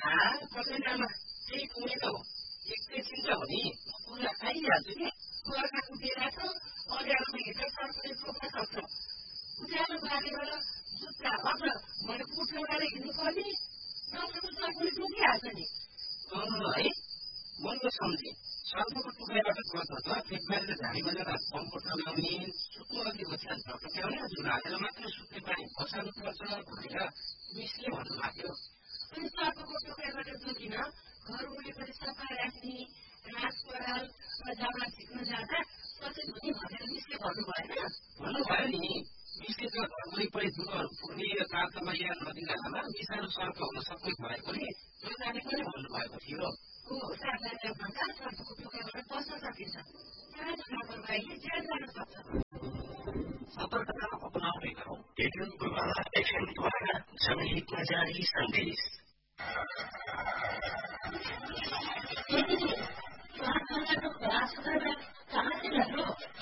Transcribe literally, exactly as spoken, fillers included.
कसैनामा केही कुनै त हो एकैछिन त हो नि पुरा आइहाल्छु नि अर्का कुटेर छ अँध्यारोमा हिँड्दा सर्पले टोक्न सक्छ उज्यालो बारेर जुत्ता अझ मैले बुट लगाएर हिँड्नुपर्ने नत्र सर्पले टोकिहाल्छ नि है मैले सम्झे सर्पको टुक्राबाट बस्न त फेदबारीले झाडी बनेर बमकोट लगाउने सुत्नु अघि ओछ्यान टटक्याउने जुन हालेर मात्रै सुत्ने बानी बसाल्नुपर्छ भनेर मिसले भन्नुभएको थियो अनि सर्पको टुक्राबाट जोगिन घर वरिपरि सफा राख्ने घाँस पराल र जग्गा झिक्न जाँदा सचेत हुने भनेर मिसले भन्नु भएन भन्नुभयो नि मिसले त घर वरिपरि दुधहरू पुग्ने तातमाया नदीनालामा विषालु सर्प हुन सक्ने भएकोले त्यो जाने पनि भन्नुभएको थियो सावधानी भन्दा सर्पको टुक्राबाट बस्न सकिन्छ सानो लापरवाहीले ज्यान जान सक्छ सतर्कता अपनाउने गरौँ रेडियो गुरुवाला एफएमद्वारा जनहितमा जारी सन्देश कहाँ